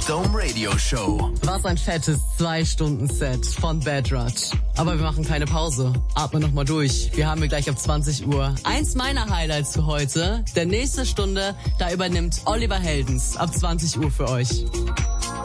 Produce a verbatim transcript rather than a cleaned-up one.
Dome Radio Show. Was ein fettes Zwei-Stunden-Set von Bad Raj. Aber wir machen keine Pause. Atme noch mal durch. Wir haben hier gleich ab zwanzig Uhr eins meiner Highlights für heute. Der nächste Stunde, da übernimmt Oliver Heldens ab zwanzig Uhr für euch.